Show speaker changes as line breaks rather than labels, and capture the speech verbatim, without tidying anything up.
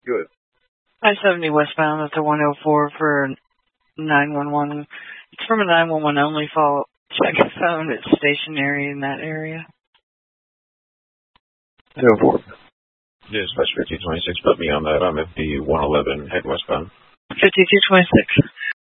Good.
I seventy westbound at the one oh four for nine one one. It's from a nine one one only call. Check your phone. It's stationary in that area.
nine oh four. Dispatch fifty twenty-six, put me on that. I'm at the one eleven, head westbound.
fifty-two twenty-six.